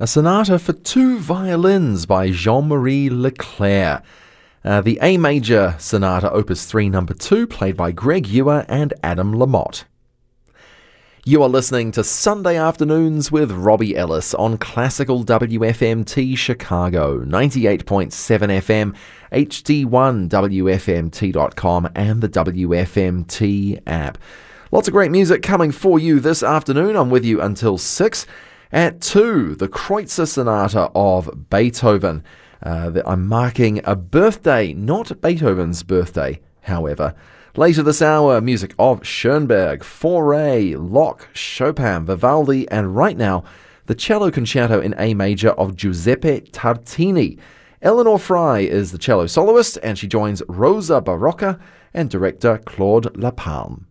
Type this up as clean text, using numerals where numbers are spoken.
a sonata for two violins by Jean-Marie Leclerc. The A major sonata, opus 3, number 2, played by Greg Ewer and Adam Lamotte. You are listening to Sunday Afternoons with Robbie Ellis on Classical WFMT Chicago, 98.7 FM, HD1 WFMT.com and the WFMT app. Lots of great music coming for you this afternoon. I'm with you until 6. At 2, the Kreutzer Sonata of Beethoven. I'm marking a birthday, not Beethoven's birthday, however. Later this hour, music of Schoenberg, Fauré, Locke, Chopin, Vivaldi, and right now, the cello concerto in A major of Giuseppe Tartini. Eleanor Fry is the cello soloist, and she joins Rosa Barocca and director Claude Lapalme.